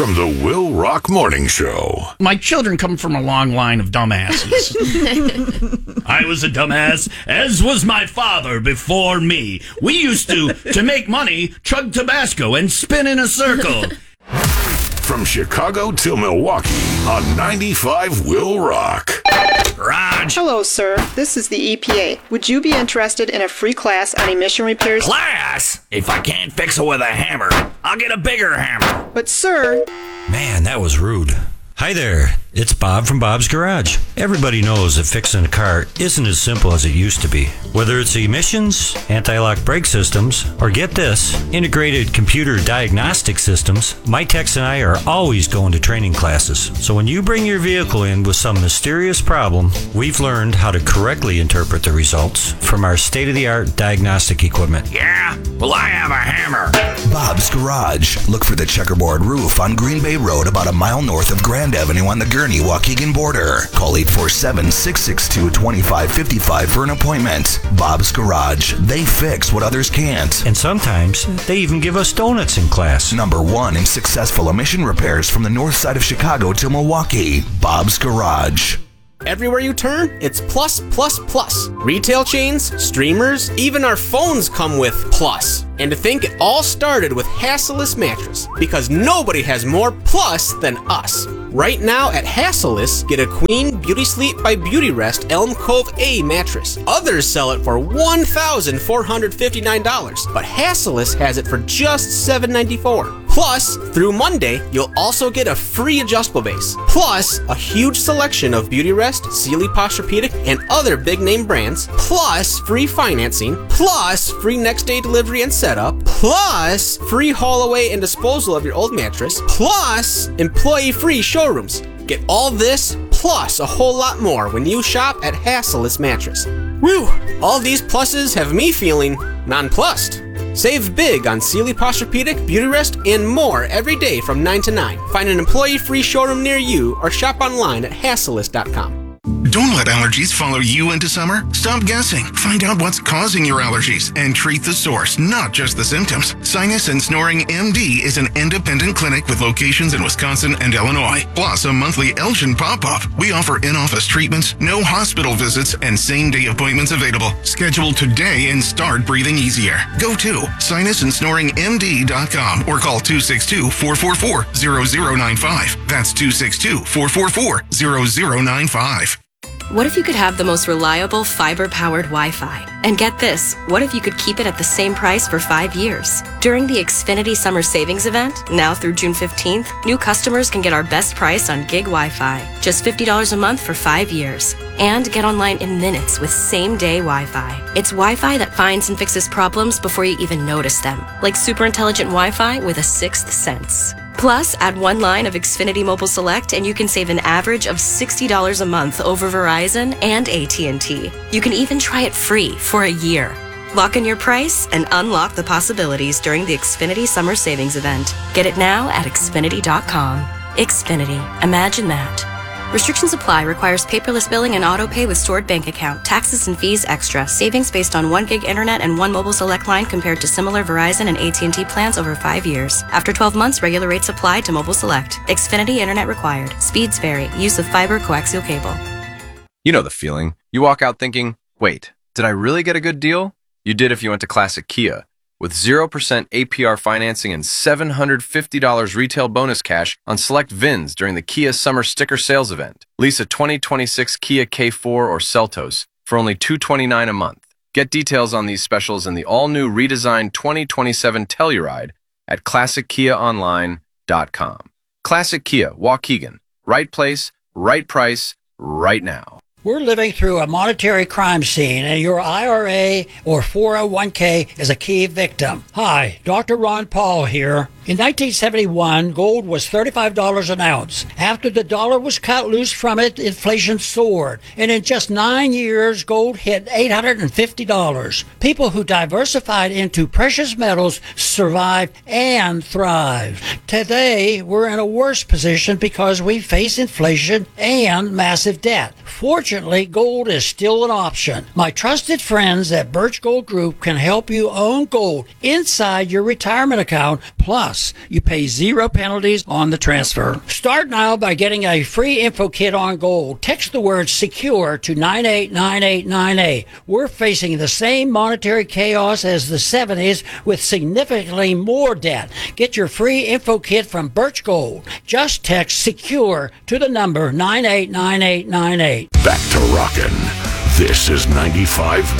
from the Will Rock Morning Show. My children come from a long line of dumbasses. I was a dumbass, as was my father before me. We used to make money, chug Tabasco, and spin in a circle. From Chicago to Milwaukee on 95 Will Rock. Raj. Hello, sir. This is the EPA. Would you be interested in a free class on emission repairs? Class? If I can't fix it with a hammer, I'll get a bigger hammer. But, sir... Man, that was rude. Hi there, it's Bob from Bob's Garage. Everybody knows that fixing a car isn't as simple as it used to be. Whether it's emissions, anti-lock brake systems, or get this, integrated computer diagnostic systems, my techs and I are always going to training classes. So when you bring your vehicle in with some mysterious problem, we've learned how to correctly interpret the results from our state-of-the-art diagnostic equipment. Yeah, well, I have a hammer. Bob's Garage. Look for the checkerboard roof on Green Bay Road about a mile north of Grand Avenue on the Gurnee-Waukegan border. Call 847-662-2555 for an appointment. Bob's Garage. They fix what others can't. And sometimes they even give us donuts in class. Number 1 in successful emission repairs from the north side of Chicago to Milwaukee. Bob's Garage. Everywhere you turn, it's plus, plus, plus. Retail chains, streamers, even our phones come with plus. And to think it all started with Hassellus Mattress, because nobody has more plus than us. Right now at Hassellus, get a Queen Beauty Sleep by Beautyrest Elm Cove A mattress. Others sell it for $1,459, but Hassellus has it for just $794. Plus, through Monday, you'll also get a free adjustable base. Plus, a huge selection of Beautyrest, Sealy Posturepedic, and other big-name brands. Plus, free financing. Plus, free next-day delivery and setup. Plus, free haul away and disposal of your old mattress. Plus, employee-free showrooms. Get all this, plus a whole lot more when you shop at Hassellus Mattress. Woo! All these pluses have me feeling nonplussed. Save big on Sealy Posturepedic, Beautyrest, and more every day from 9 to 9. Find an employee-free showroom near you or shop online at hassellus.com. Don't let allergies follow you into summer. Stop guessing. Find out what's causing your allergies and treat the source, not just the symptoms. Sinus and Snoring MD is an independent clinic with locations in Wisconsin and Illinois, plus a monthly Elgin pop-up. We offer in-office treatments, no hospital visits, and same-day appointments available. Schedule today and start breathing easier. Go to sinusandsnoringmd.com or call 262-444-0095. That's 262-444-0095. What if you could have the most reliable fiber-powered Wi-Fi? And get this, what if you could keep it at the same price for 5 years? During the Xfinity Summer Savings Event, now through June 15th, new customers can get our best price on gig Wi-Fi, just $50 a month for 5 years. And get online in minutes with same-day Wi-Fi. It's Wi-Fi that finds and fixes problems before you even notice them, like super intelligent Wi-Fi with a sixth sense. Plus, add one line of Xfinity Mobile Select and you can save an average of $60 a month over Verizon and AT&T. You can even try it free for a year. Lock in your price and unlock the possibilities during the Xfinity Summer Savings Event. Get it now at Xfinity.com. Xfinity. Imagine that. Restrictions apply. Requires paperless billing and auto pay with stored bank account. Taxes and fees extra. Savings based on 1 gig internet and 1 mobile select line compared to similar Verizon and AT&T plans over 5 years. After 12 months, regular rates apply to mobile select. Xfinity internet required. Speeds vary. Use of fiber coaxial cable. You know the feeling. You walk out thinking, wait, did I really get a good deal? You did if you went to Classic Kia. With 0% APR financing and $750 retail bonus cash on select VINs during the Kia Summer Sticker Sales Event. Lease a 2026 Kia K4 or Seltos for only $229 a month. Get details on these specials in the all-new redesigned 2027 Telluride at ClassicKiaOnline.com. Classic Kia, Waukegan. Right place, right price, right now. We're living through a monetary crime scene, and your IRA or 401k is a key victim. Hi, Dr. Ron Paul here. In 1971, gold was $35 an ounce. After the dollar was cut loose from it, inflation soared. And in just 9 years, gold hit $850. People who diversified into precious metals survived and thrived. Today, we're in a worse position because we face inflation and massive debt. Fortunately, gold is still an option. My trusted friends at Birch Gold Group can help you own gold inside your retirement account. Plus, you pay 0 penalties on the transfer. Start now by getting a free info kit on gold. Text the word SECURE to 989898. We're facing the same monetary chaos as the 70s with significantly more debt. Get your free info kit from Birch Gold. Just text SECURE to the number 989898. Back to rockin'. This is 95